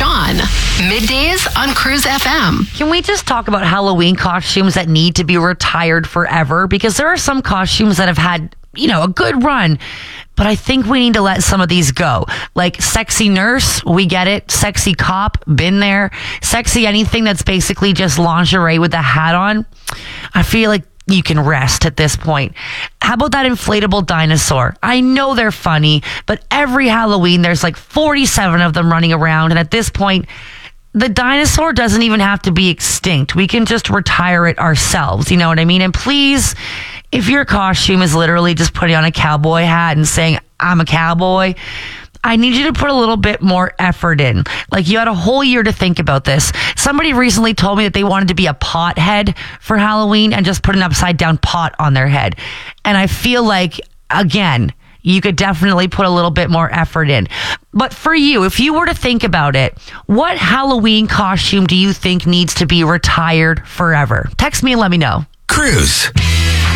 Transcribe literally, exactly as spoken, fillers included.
Sean. Middays on Cruise F M. Can we just talk about Halloween costumes that need to be retired forever? Because there are some costumes that have had, you know, a good run, but I think we need to let some of these go. Like sexy nurse, we get it. Sexy cop, been there. Sexy anything that's basically just lingerie with a hat on. I feel like you can rest at this point. How about that inflatable dinosaur? I know they're funny, but every Halloween there's like forty-seven of them running around. And at this point, the dinosaur doesn't even have to be extinct. We can just retire it ourselves. You know what I mean? And please, if your costume is literally just putting on a cowboy hat and saying, I'm a cowboy, I need you to put a little bit more effort in. Like, you had a whole year to think about this. Somebody recently told me that they wanted to be a pothead for Halloween and just put an upside down pot on their head. And I feel like, again, you could definitely put a little bit more effort in. But for you, if you were to think about it, what Halloween costume do you think needs to be retired forever? Text me and let me know. Cruise.